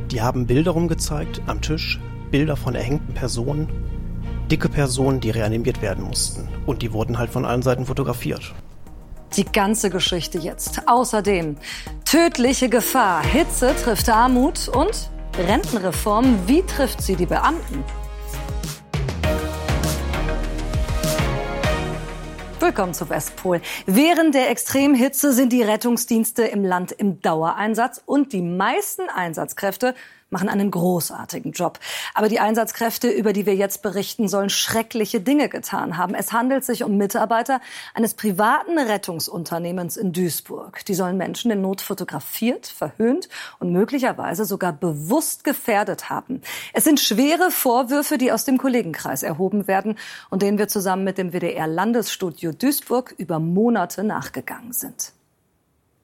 Die haben Bilder rumgezeigt am Tisch, Bilder von erhängten Personen, dicke Personen, die reanimiert werden mussten. Und die wurden halt von allen Seiten fotografiert. Die ganze Geschichte jetzt. Außerdem tödliche Gefahr, Hitze trifft Armut und Rentenreform, wie trifft sie die Beamten? Willkommen zu Westpol. Während der Extremhitze sind die Rettungsdienste im Land im Dauereinsatz und die meisten Einsatzkräfte machen einen großartigen Job. Aber die Einsatzkräfte, über die wir jetzt berichten, sollen schreckliche Dinge getan haben. Es handelt sich um Mitarbeiter eines privaten Rettungsunternehmens in Duisburg. Die sollen Menschen in Not fotografiert, verhöhnt und möglicherweise sogar bewusst gefährdet haben. Es sind schwere Vorwürfe, die aus dem Kollegenkreis erhoben werden und denen wir zusammen mit dem WDR-Landesstudio Duisburg über Monate nachgegangen sind.